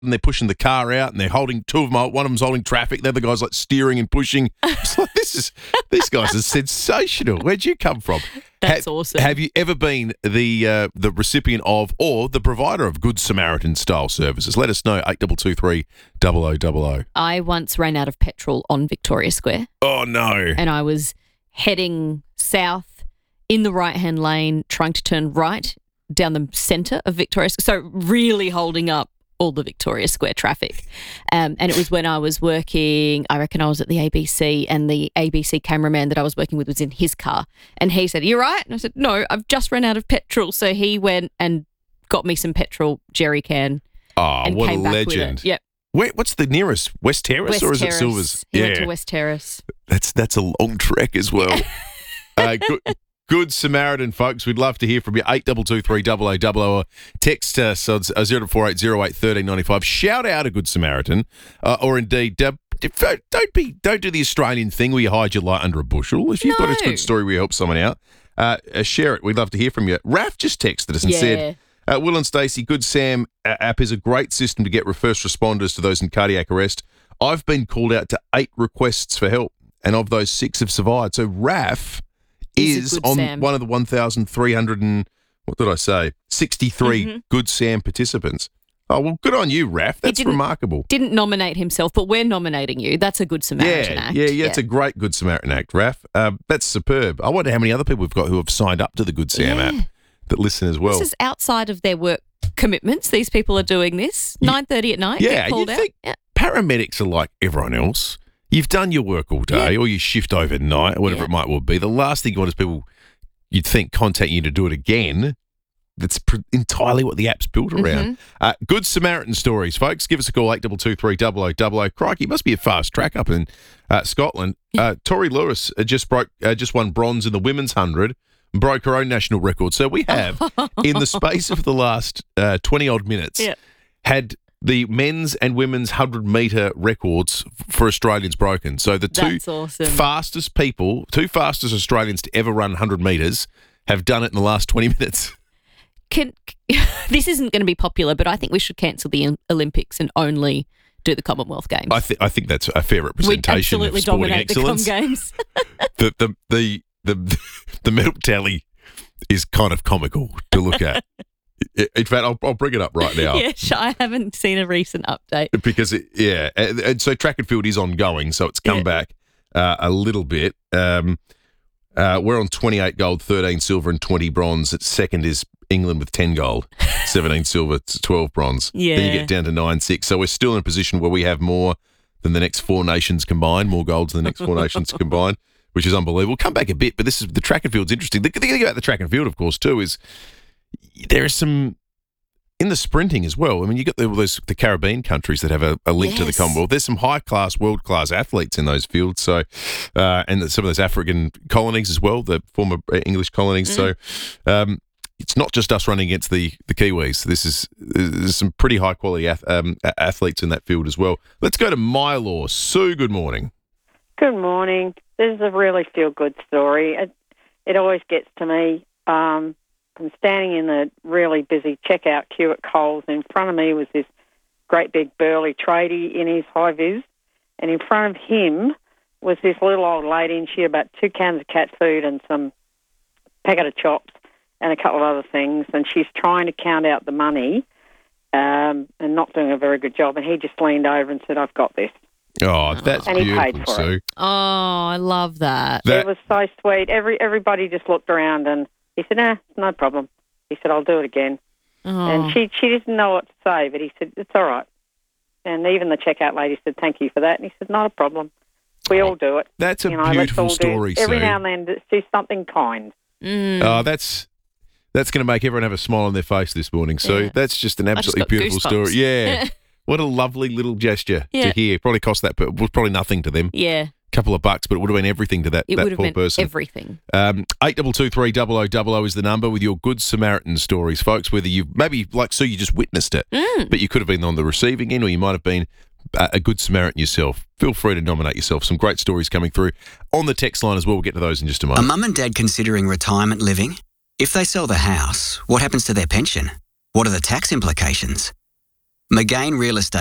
and they're pushing the car out, and they're holding one of them's holding traffic. The other guy's like steering and pushing. It's like these guys are sensational. Where'd you come from? That's awesome. Have you ever been the recipient of or the provider of Good Samaritan style services? Let us know. 8223 0000. I once ran out of petrol on Victoria Square. Oh no! And I was heading south in the right-hand lane, trying to turn right down the centre of Victoria Square. So really holding up all the Victoria Square traffic. And it was when I was working, I reckon I was at the ABC, and the ABC cameraman that I was working with was in his car. And he said, "You right?" And I said, "No, I've just run out of petrol." So he went and got me some petrol jerry can. Oh, and what came a back legend. With it. Yep. What's the nearest? West Terrace West or is Terrace. it Silvers? He went to West Terrace. That's a long trek as well. Good Samaritan, folks. We'd love to hear from you. 8223 0000 or text us on 0480 1395. Shout out a Good Samaritan, or indeed, don't do the Australian thing where you hide your light under a bushel. If you've got a good story where you help someone out, share it. We'd love to hear from you. Raf just texted us and said, Will and Stacey, Good Sam app is a great system to get first responders to those in cardiac arrest. I've been called out to 8 requests for help, and of those 6 have survived. So Raf is on Sam. one of the 1,300 and, 63 Good Sam participants. Oh, well, good on you, Raf. That's remarkable. Didn't nominate himself, but we're nominating you. That's a Good Samaritan act. Yeah, it's a great Good Samaritan act, Raf. That's superb. I wonder how many other people we've got who have signed up to the Good Sam app that listen as well. This is outside of their work commitments. These people are doing this. 9:30 at night. Yeah, get called you out. think paramedics are like everyone else. You've done your work all day or you shift overnight or whatever it might well be. The last thing you want is people, you'd think, contact you to do it again. That's entirely what the app's built around. Good Samaritan stories, folks. Give us a call, 8223 0000. Crikey, it must be a fast track up in Scotland. Tori Lewis just won bronze in the women's 100 and broke her own national record. So we have, in the space of the last 20-odd minutes, had the men's and women's 100-metre records for Australians broken. So the two fastest Australians to ever run 100 metres have done it in the last 20 minutes. This isn't going to be popular, but I think we should cancel the Olympics and only do the Commonwealth Games. I think that's a fair representation of sporting excellence. We absolutely dominate the Com Games. The medal tally is kind of comical to look at. In fact, I'll bring it up right now. I haven't seen a recent update. Because, and so track and field is ongoing, so it's come back a little bit. We're on 28 gold, 13 silver and 20 bronze. Second is England with 10 gold, 17 silver, 12 bronze. Yeah. Then you get down to 9-6. So we're still in a position where we have more than the next 4 nations combined, more golds than the next 4 nations combined, which is unbelievable. We'll come back a bit, but the track and field's interesting. The thing about the track and field, of course, too, is there is some in the sprinting as well. I mean, you got the Caribbean countries that have a link to the Commonwealth. There's some high-class, world-class athletes in those fields. So, and some of those African colonies as well, the former English colonies. So, it's not just us running against the Kiwis. There's some pretty high-quality athletes in that field as well. Let's go to Mylor. Sue, good morning. Good morning. This is a really feel-good story. It always gets to me. I'm standing in the really busy checkout queue at Coles, and in front of me was this great big burly tradie in his high-vis, and in front of him was this little old lady, and she had about 2 cans of cat food and some packet of chops and a couple of other things, and she's trying to count out the money and not doing a very good job, and he just leaned over and said, "I've got this." Oh, that's and beautiful, he paid for Sue. it. Oh, I love that. It was so sweet. Everybody just looked around, and he said, "Nah, no problem." He said, "I'll do it again." Oh. And she didn't know what to say, but he said, "It's all right." And even the checkout lady said, "Thank you for that." And he said, "Not a problem. We all do it." That's a beautiful story, Sue. Every now and then, do something kind. Oh, that's going to make everyone have a smile on their face this morning, Sue. That's just an absolutely beautiful story. Yeah. What a lovely little gesture to hear. Probably cost that, but was probably nothing to them. Yeah. Couple of bucks, but it would have been everything to that poor person. Everything. 8223 0000 is the number with your Good Samaritan stories, folks. Whether you maybe like Sue, you just witnessed it, but you could have been on the receiving end, or you might have been a Good Samaritan yourself. Feel free to nominate yourself. Some great stories coming through on the text line as well. We'll get to those in just a moment. Are mum and dad considering retirement living? If they sell the house, what happens to their pension? What are the tax implications? McGain Real Estate.